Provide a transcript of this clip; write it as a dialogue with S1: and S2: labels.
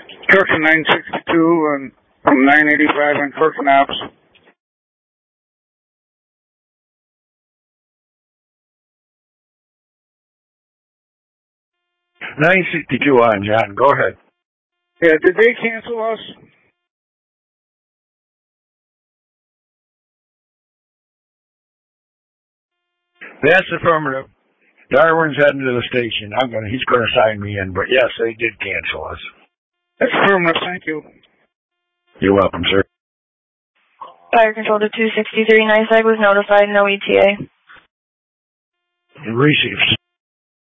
S1: Trucking 962 and from 985 on Kirknops.
S2: $962 on, John. Go ahead.
S1: Yeah, did they cancel us?
S2: That's affirmative. Darwin's heading to the station. He's gonna sign me in, but yes, they did cancel us.
S1: That's affirmative, thank you.
S2: You're welcome, sir.
S3: Fire control to 263. NISAG was notified. No ETA.
S2: Received.